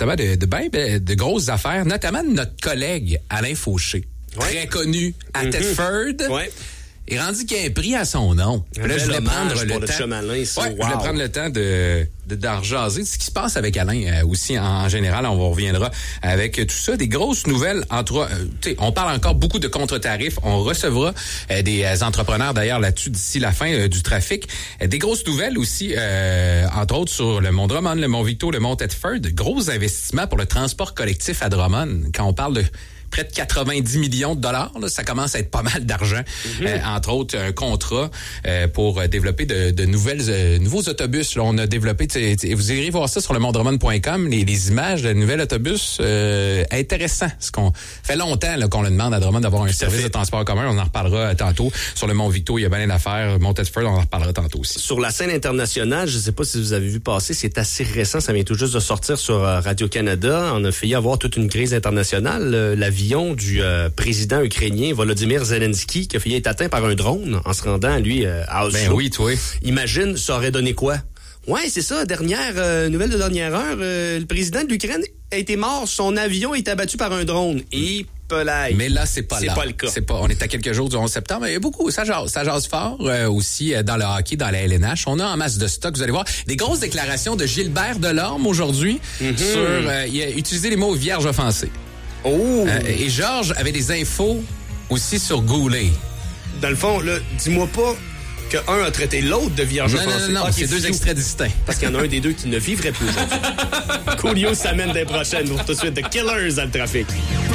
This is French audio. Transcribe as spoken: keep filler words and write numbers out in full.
justement de, de bien de grosses affaires, notamment de notre collègue Alain Fauché, ouais. très connu à mm-hmm. Thetford. Ouais. est rendu qu'il y a un prix à son nom. Un là, je voulais prendre le, le temps. Chemalin, ça, ouais, wow. Je voulais prendre le temps de, de, d'en jaser. Ce qui se passe avec Alain euh, aussi en, en général, on reviendra avec tout ça. Des grosses nouvelles entre, euh, tu sais, on parle encore beaucoup de contre-tarifs. On recevra euh, des euh, entrepreneurs d'ailleurs là-dessus d'ici la fin euh, du trafic. Euh, des grosses nouvelles aussi, euh, entre autres sur le Mont Drummond, le Mont Victo, le Mont Thetford. Gros investissements pour le transport collectif à Drummond. Quand on parle de près de quatre-vingt-dix millions de dollars. Là, ça commence à être pas mal d'argent. Mm-hmm. Euh, entre autres, un contrat euh, pour développer de, de nouvelles, euh, nouveaux autobus. Là, on a développé, t'sais, t'sais, vous irez voir ça sur le mont drummond point com, les, les images de nouveaux autobus. Euh, intéressant. Ce qu'on fait longtemps là, qu'on le demande à Drummond d'avoir un service de transport commun. On en reparlera tantôt. Sur le Mont Victo, il y a bien d'affaires. Mont Thetford, on en reparlera tantôt aussi. Sur la scène internationale, je ne sais pas si vous avez vu passer, c'est assez récent. Ça vient tout juste de sortir sur euh, Radio-Canada. On a failli avoir toute une crise internationale. Euh, l'avion du euh, président ukrainien Volodymyr Zelensky qui a failli être atteint par un drone en se rendant, lui, euh, à Oslo. Ben oui, toi. Imagine, ça aurait donné quoi? Ouais, c'est ça. Dernière euh, nouvelle de dernière heure, euh, le président de l'Ukraine a été mort. Son avion a été abattu par un drone. Et pelaille. Mais là, c'est pas c'est là. C'est pas le cas. C'est pas. On est à quelques jours du onze septembre. Il y a beaucoup. Ça jase, ça jase fort euh, aussi euh, dans le hockey, dans la L N H. On a en masse de stock. Vous allez voir des grosses déclarations de Gilbert Delorme aujourd'hui mm-hmm. sur. Euh, il a utilisé les mots vierge offensée. Oh! Euh, et Georges avait des infos aussi sur Goulet. Dans le fond, là, dis-moi pas qu'un a traité l'autre de vierge non, offensée. Non, non, non, ah, c'est deux extraits distincts. Parce qu'il y en a un des deux qui ne vivrait plus aujourd'hui. Coolio s'amène des prochaines pour tout de suite de Killers dans le trafic.